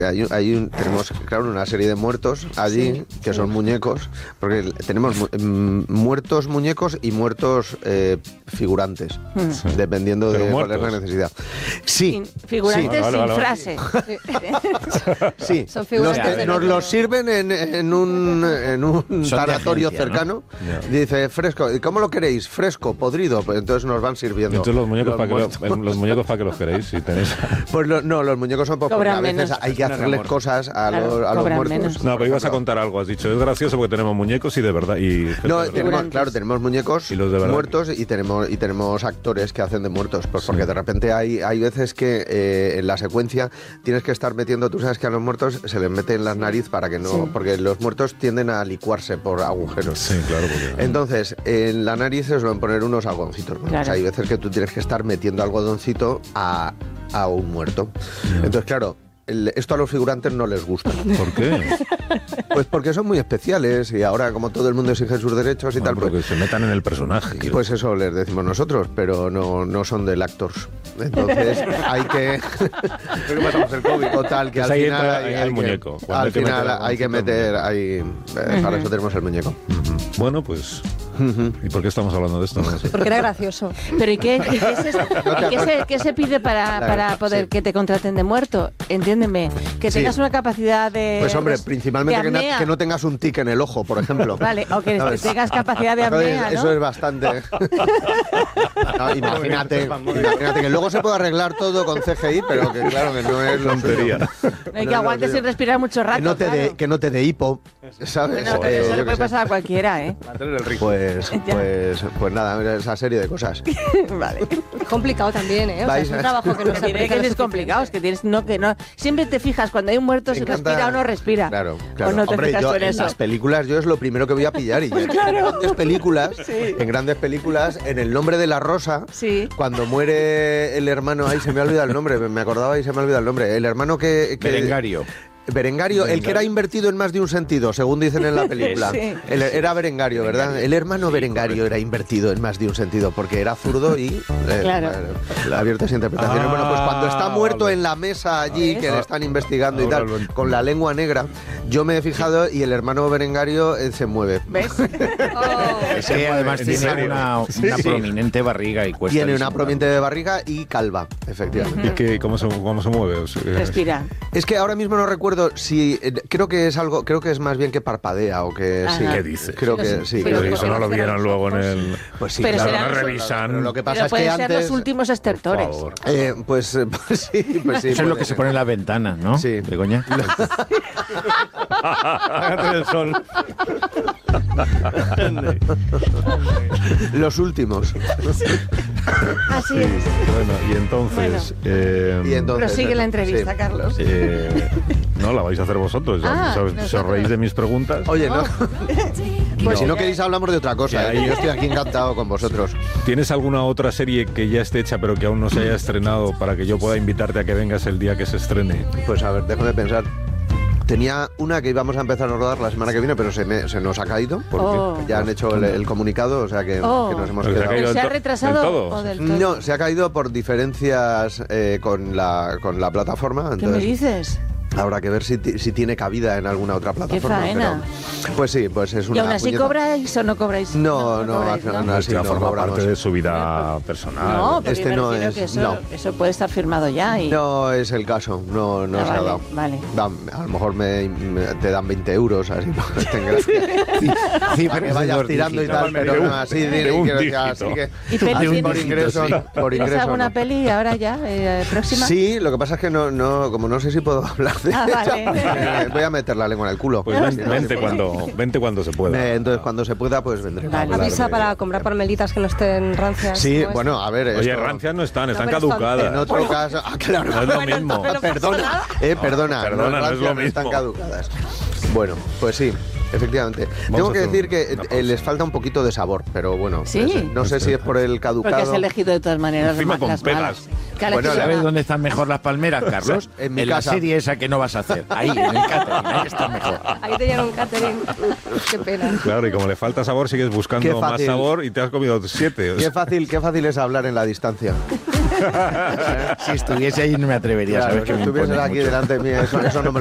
tenemos, claro, una serie de muertos allí que son muñecos, porque tenemos muertos muñecos y muertos figurantes, dependiendo de cuál es la necesidad. Sí. Figurantes sin frase. Sí. Nos los sirven en un tanatorio cercano. Dice, fresco. ¿Cómo lo queréis? Fresco, podrido. Pues entonces nos van sirviendo. Entonces los muñecos para que los queréis, si tenéis. Pues los muñecos son porque a veces hay que hacerles cosas a los muertos. Menos. No, pero ibas a contar algo, has dicho. Es gracioso porque tenemos muñecos y de verdad. Tenemos muñecos muertos y tenemos actores que hacen de muertos. Pues porque de repente hay veces que en la secuencia tienes que estar metiendo, tú sabes que a los muertos se les mete en la nariz para que no, porque los muertos tienden a licuarse por agujeros. Sí, claro. Entonces, en la nariz se suelen poner unos algodoncitos. Claro. O sea, hay veces que tú tienes que estar metiendo algodoncito a un muerto. Entonces, claro, esto a los figurantes no les gusta. ¿Por qué? Pues porque son muy especiales y ahora como todo el mundo exige sus derechos y tal, porque pues se metan en el personaje. Pues eso les decimos nosotros, pero no son del actors. Entonces hay que creo que pasamos el COVID o tal, que al final el muñeco. Al final hay que meter ahí, para eso tenemos el muñeco. Bueno, pues ¿y por qué estamos hablando de esto? No sé. Porque era gracioso. Pero ¿y qué se pide para poder que te contraten de muerto? Entiéndeme. Que tengas una capacidad de... Pues hombre, principalmente que no tengas un tic en el ojo, por ejemplo. Vale, o que tengas capacidad de apnea, ¿no? Eso es bastante. Imagínate que luego se puede arreglar todo con CGI, pero que claro que no es tontería. No hay que aguantes sin respirar mucho rato. Que no te dé hipo, ¿sabes? Bueno, eso le puede pasar a cualquiera, ¿eh? Pues nada, esa serie de cosas. Vale. Es complicado también, ¿eh? O sea, es un trabajo que no se tiene que es complicado, es que tienes no. Siempre te fijas cuando hay un muerto si respira o no respira. Claro. O no te fijas yo en eso. Las películas yo es lo primero que voy a pillar y pues claro. En grandes películas, en El nombre de la rosa, cuando muere el hermano, ahí se me ha olvidado el nombre, me acordaba y se me ha olvidado el nombre, el hermano que Berengario, el que era invertido en más de un sentido, según dicen en la película. Era Berengario, ¿verdad? El hermano Berengario era invertido en más de un sentido, porque era zurdo y abiertas interpretaciones. Bueno, pues cuando está muerto en la mesa allí, que le están investigando y tal, con la lengua negra, yo me he fijado y el hermano Berengario se mueve. ¿Ves? Es que además tiene una prominente barriga y cuesta. Tiene una prominente barriga y calva, efectivamente. ¿Y cómo se mueve? Respira. Es que ahora mismo no recuerdo si creo que es más bien que parpadea o que sí. ¿Qué dices? Creo que sí. Pero eso no lo vieron luego en el. Pues sí, pero claro, no revisan. Lo que pasa es que pueden antes ser los últimos estertores. Pues sí. Eso es lo que se pone en la ventana, ¿no? Sí. Begoña. El sol. Los últimos. Así es. Bueno, y entonces. Prosigue la entrevista, Carlos. No, la vais a hacer vosotros. Si os reís de mis preguntas. Oye, no. Pues si no queréis hablamos de otra cosa. Yo estoy aquí encantado con vosotros. ¿Tienes alguna otra serie que ya esté hecha pero que aún no se haya estrenado para que yo pueda invitarte a que vengas el día que se estrene? Pues a ver, déjame pensar. Tenía una que íbamos a empezar a rodar la semana que viene, pero se nos ha caído, porque ya han hecho el comunicado, o sea que nos hemos quedado. ¿Se ha retrasado o del todo? No, se ha caído por diferencias con la plataforma. Entonces, ¿qué me dices? Habrá que ver si tiene cabida en alguna otra plataforma. ¡Qué faena! Pero, pues sí, pues es una. ¿Y aún así cobráis o no cobráis? No, al final no, así no forma cobramos. parte de su vida personal. No, pero este no es. Que eso puede estar firmado ya. No es el caso, no se ha dado. Vale. A lo mejor te dan 20 euros, así para que vayas tirando y tal, pero no, así que. ¿Y peli por ingreso? ¿Tienes alguna peli ahora ya, próxima? Sí, lo que pasa es que como no sé si puedo hablar de vale. voy a meter la lengua en el culo. Pues vente cuando se pueda. Entonces cuando se pueda, pues vendré. Vale. Avisa para comprar parmelitas que no estén rancias. Sí, bueno, a ver. Oye, rancias no están caducadas. En otro caso, claro. No es lo mismo. Perdona, no es lo mismo. Están caducadas. Bueno, pues sí. Efectivamente. Tengo que decir que les falta un poquito de sabor, pero bueno, ¿Sí? No sé si es por el caducado. Porque has elegido de todas maneras Encima con las pegas. malas. Bueno, ¿sabes dónde están mejor las palmeras, Carlos? En mi la casa. serie esa que no vas a hacer. Ahí, en el catering, ahí está mejor. Ahí te llevan un catering. Qué pena. Claro, y como le falta sabor, sigues buscando más sabor y te has comido 7. Qué fácil es hablar en la distancia. Si estuviese ahí no me atrevería, Claro, sabes que si me estuvieses impone aquí mucho. delante de mí, eso no me